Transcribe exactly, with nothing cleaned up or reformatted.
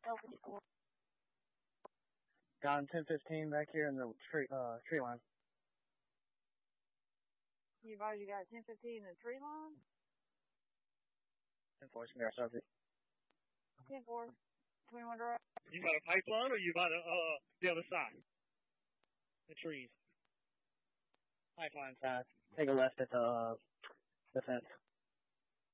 L fifty-four. Got him ten fifteen back here in the tree, uh, tree line. You advise you got ten fifteen in the tree line? Enforcement our subject. ten four. twenty-one direct. You by the pipeline or you by the, uh, the other side? The trees. Pipeline side. Take a left at the, uh, the fence.